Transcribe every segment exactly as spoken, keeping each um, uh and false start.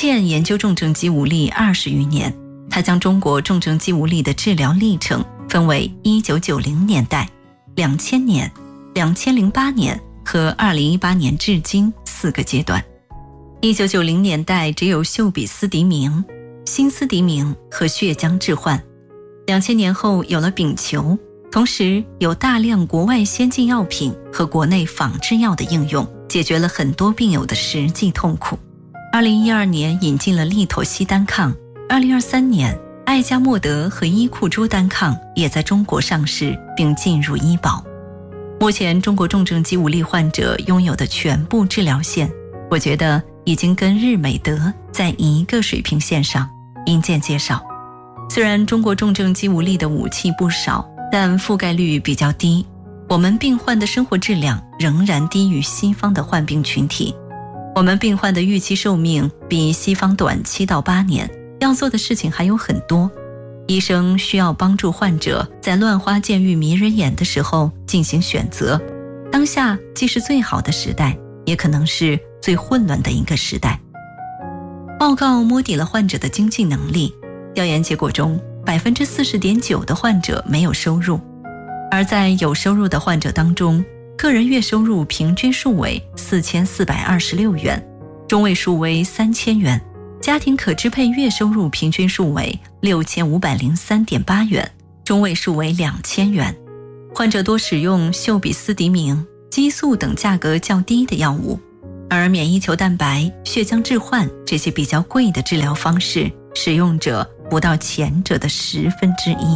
健研究重症肌无力二十余年，他将中国重症肌无力的治疗历程分为一九九零年代、两千年、两千零八年和二零一八年至今四个阶段。一九九零年代只有嗅比斯迪明、辛斯迪明和血浆置换，两千年后有了丙球，同时有大量国外先进药品和国内仿制药的应用，解决了很多病友的实际痛苦。二零一二年引进了利妥昔单抗，二零二三年艾加莫德和伊库珠单抗也在中国上市并进入医保。目前中国重症肌无力患者拥有的全部治疗线，我觉得已经跟日美德在一个水平线上，因见介绍。虽然中国重症肌无力的武器不少，但覆盖率比较低，我们病患的生活质量仍然低于西方的患病群体。我们病患的预期寿命比西方短七到八年，要做的事情还有很多。医生需要帮助患者在乱花渐欲迷人眼的时候进行选择。当下既是最好的时代，也可能是最混乱的一个时代。报告摸底了患者的经济能力，调研结果中 百分之四十点九 的患者没有收入，而在有收入的患者当中，个人月收入平均数为四千四百二十六元，中位数为三千元，家庭可支配月收入平均数为六千五百零三点八元，中位数为两千元。患者多使用嗅比斯迪明、激素等价格较低的药物，而免疫球蛋白、血浆置换这些比较贵的治疗方式，使用者不到前者的十分之一。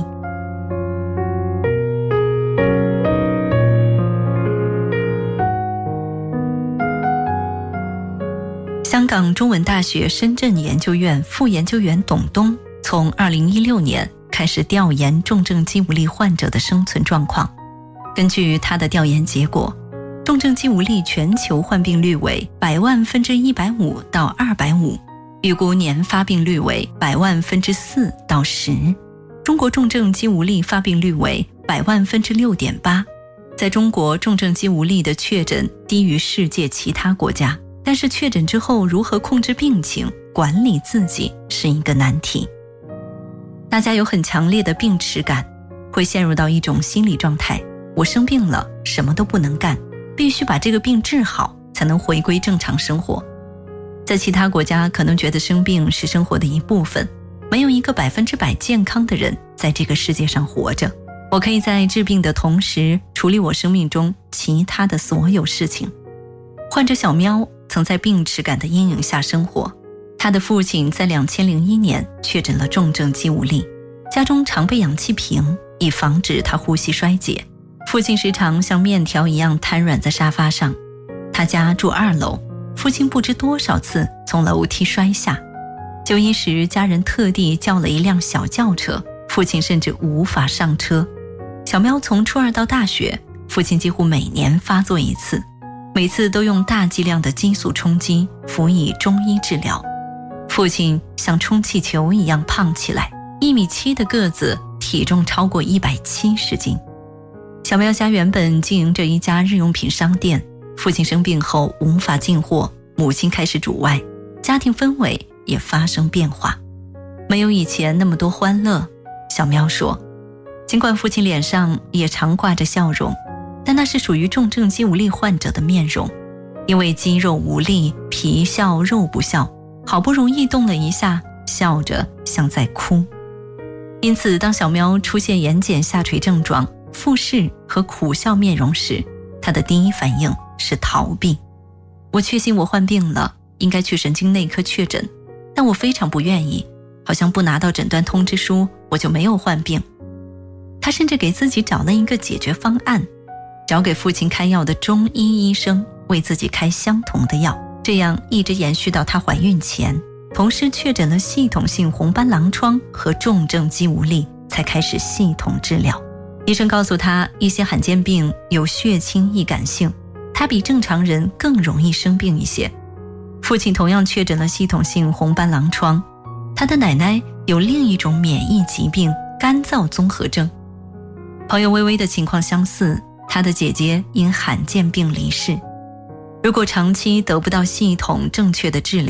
香港中文大学深圳研究院副研究员董东从二零一六年开始调研重症肌无力患者的生存状况。根据他的调研结果，重症肌无力全球患病率为百万分之一百五到二百五，预估年发病率为百万分之四到十。中国重症肌无力发病率为百万分之六点八。在中国，重症肌无力的确诊低于世界其他国家。但是确诊之后如何控制病情、管理自己是一个难题。大家有很强烈的病耻感，会陷入到一种心理状态，我生病了，什么都不能干，必须把这个病治好，才能回归正常生活。在其他国家可能觉得生病是生活的一部分，没有一个百分之百健康的人在这个世界上活着。我可以在治病的同时处理我生命中其他的所有事情。患者小喵曾在病耻感的阴影下生活，他的父亲在两千零一年确诊了重症肌无力，家中常备氧气瓶，以防止他呼吸衰竭。父亲时常像面条一样瘫软在沙发上。他家住二楼，父亲不知多少次从楼梯摔下。就医时，家人特地叫了一辆小轿车，父亲甚至无法上车。小喵从初二到大学，父亲几乎每年发作一次，每次都用大剂量的激素冲击，辅以中医治疗。父亲像充气球一样胖起来，一米七的个子，体重超过一百七十斤。小喵家原本经营着一家日用品商店，父亲生病后无法进货，母亲开始主外，家庭氛围也发生变化，没有以前那么多欢乐。小喵说，尽管父亲脸上也常挂着笑容，但那是属于重症肌无力患者的面容，因为肌肉无力，皮笑肉不笑，好不容易动了一下，笑着像在哭。因此当小喵出现眼睑下垂症状、复视和苦笑面容时，他的第一反应是逃避。我确信我患病了，应该去神经内科确诊，但我非常不愿意，好像不拿到诊断通知书，我就没有患病。他甚至给自己找了一个解决方案，找给父亲开药的中医医生为自己开相同的药，这样一直延续到她怀孕前，同时确诊了系统性红斑狼疮和重症肌无力，才开始系统治疗。医生告诉她，一些罕见病有血清易感性，她比正常人更容易生病一些。父亲同样确诊了系统性红斑狼疮，他的奶奶有另一种免疫疾病干燥综合症。朋友微微的情况相似，他的姐姐因罕见病离世。如果长期得不到系统正确的治疗，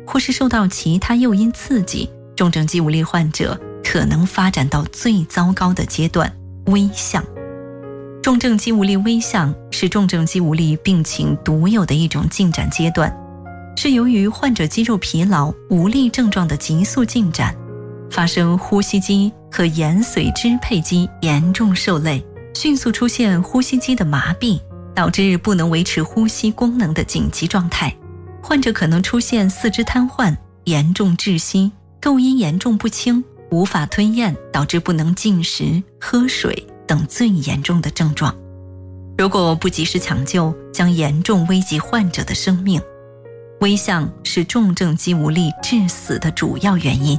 或是受到其他诱因刺激，重症肌无力患者可能发展到最糟糕的阶段——危象。重症肌无力危象是重症肌无力病情独有的一种进展阶段，是由于患者肌肉疲劳、无力症状的急速进展，发生呼吸机和延髓支配肌严重受累，迅速出现呼吸机的麻痹，导致不能维持呼吸功能的紧急状态。患者可能出现四肢瘫痪、严重窒息、构音严重不清、无法吞咽，导致不能进食、喝水等最严重的症状。如果不及时抢救，将严重危及患者的生命。危象是重症肌无力致死的主要原因。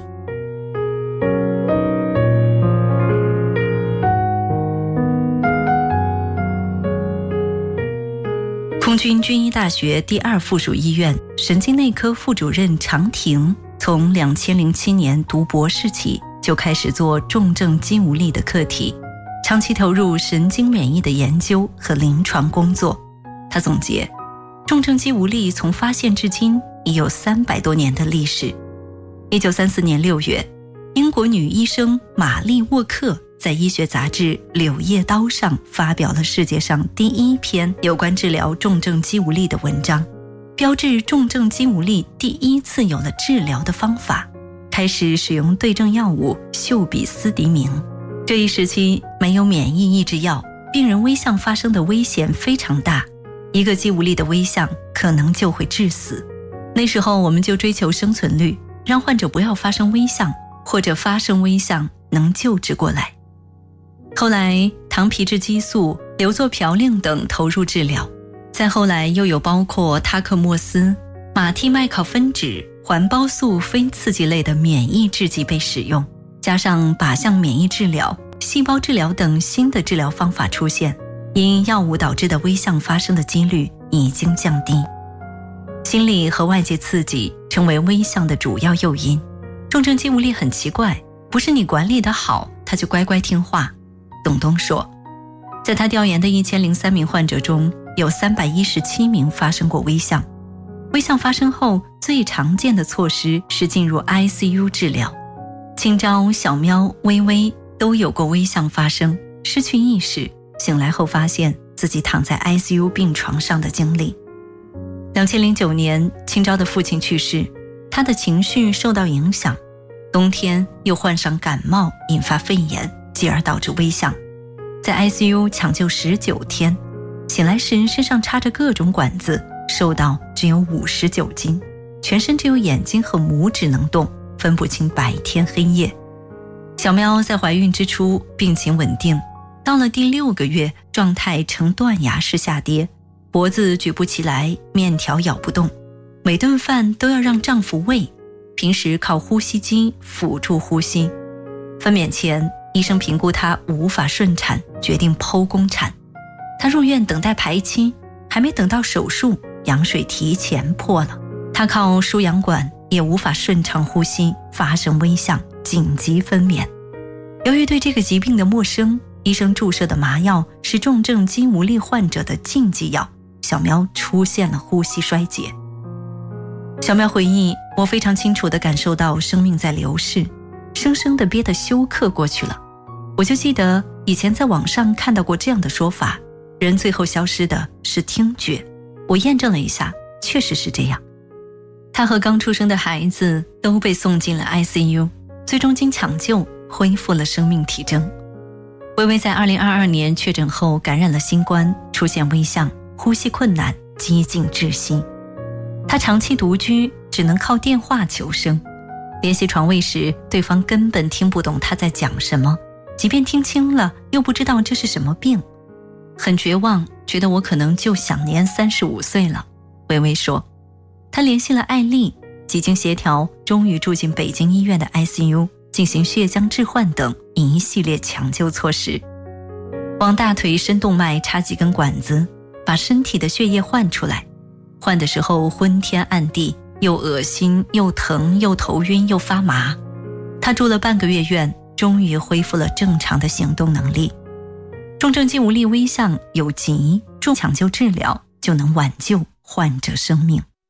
空军军医大学第二附属医院神经内科副主任常婷从两千零七年读博士起就开始做重症肌无力的课题，长期投入神经免疫的研究和临床工作。他总结，重症肌无力从发现至今已有三百多年的历史。一九三四年六月，英国女医生玛丽沃克在医学杂志《柳叶刀》上发表了世界上第一篇有关治疗重症肌无力的文章，标志重症肌无力第一次有了治疗的方法，开始使用对症药物溴比斯迪明。这一时期没有免疫抑制药，病人危象发生的危险非常大，一个肌无力的危象可能就会致死。那时候我们就追求生存率，让患者不要发生危象，或者发生危象能救治过来。后来糖皮质激素、硫唑嘌呤等投入治疗，再后来又有包括他克莫斯、马替麦考芬酯、环孢素非刺激类的免疫制剂被使用，加上靶向免疫治疗、细胞治疗等新的治疗方法出现，因药物导致的危象发生的几率已经降低。心理和外界刺激成为危象的主要诱因。重症肌无力很奇怪，不是你管理得好，他就乖乖听话。董东说，在他调研的一千零三名患者中，有三百一十七名发生过危象。危象发生后，最常见的措施是进入 I C U 治疗。清朝、小喵、微微都有过危象发生，失去意识，醒来后发现自己躺在 I C U 病床上的经历。两千零九年，清朝的父亲去世，他的情绪受到影响，冬天又患上感冒，引发肺炎，继而导致危象。在 I C U 抢救十九天，醒来时身上插着各种管子，瘦到只有五十九斤，全身只有眼睛和拇指能动，分不清白天黑夜。小喵在怀孕之初病情稳定，到了第六个月，状态呈断崖式下跌，脖子举不起来，面条咬不动，每顿饭都要让丈夫喂，平时靠呼吸机辅助呼吸。分娩前，医生评估她无法顺产，决定剖宫产。她入院等待排期，还没等到手术，羊水提前破了，她靠输氧管也无法顺畅呼吸，发生危象，紧急分娩。由于对这个疾病的陌生，医生注射的麻药是重症肌无力患者的禁忌药，小喵出现了呼吸衰竭。小喵回忆，我非常清楚地感受到生命在流逝，生生地憋得休克过去了。我就记得以前在网上看到过这样的说法，人最后消失的是听觉。我验证了一下，确实是这样。他和刚出生的孩子都被送进了 I C U， 最终经抢救恢复了生命体征。微微在二零二二年确诊后感染了新冠，出现危象，呼吸困难，几近窒息。他长期独居，只能靠电话求生。联系床位时，对方根本听不懂他在讲什么，即便听清了，又不知道这是什么病。很绝望，觉得我可能就享年三十五岁了。微微说，他联系了艾丽，几经协调，终于住进北京医院的 I C U， 进行血浆置换等一系列抢救措施。往大腿深动脉插几根管子，把身体的血液换出来。换的时候昏天暗地，又恶心又疼又头晕又发麻。他住了半个月院，终于恢复了正常的行动能力。重症肌无力危象有急重抢救治疗，就能挽救患者生命。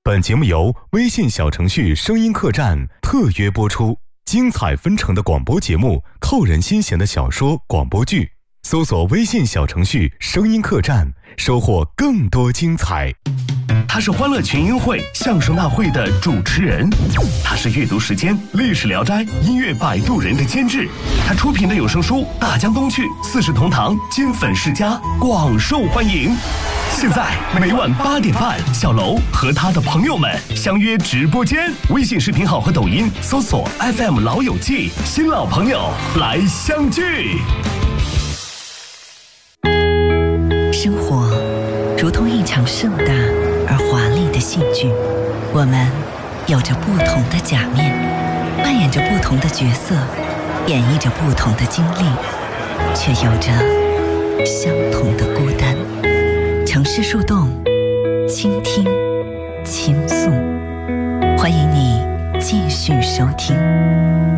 本节目由微信小程序声音客栈特约播出，精彩纷呈的广播节目，扣人心弦的小说广播剧，搜索微信小程序声音客栈，收获更多精彩。 他是欢乐群英会相声大会的主持人，他是阅读时间历史聊斋音乐摆渡人的监制，他出品的有声书《大江东去》《四世同堂》金粉世家广受欢迎。现在每晚八点半，小楼和他的朋友们相约直播间，微信视频号和抖音搜索 F M 老友记，新老朋友来相聚。 生活如同一场盛大而华丽的戏剧，我们有着不同的假面，扮演着不同的角色，演绎着不同的经历，却有着相同的孤单。城市树洞，倾听，倾诉，欢迎你继续收听。